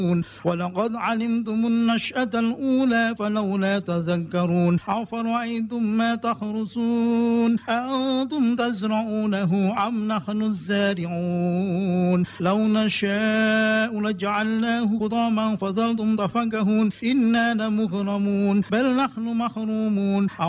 ولقد علمتم النشأة الأولى فلولا تذكرون أفرأيتم ما تحرثون أأنتم تزرعونه أم نحن الزارعون لو نشاء لجعلناه حطاما فظلتم تفكهون إنا لمغرمون بل نحن محرومون